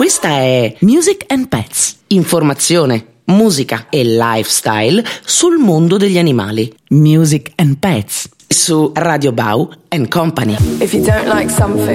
Questa è Music and Pets, informazione, musica e lifestyle sul mondo degli animali. Music and Pets su Radio Bau and Company. If you don't like something